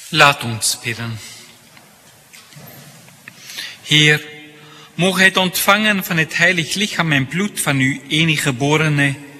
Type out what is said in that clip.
Laat ons bidden. Heer, mogen het ontvangen van het heilig lichaam en bloed van uw enige geborene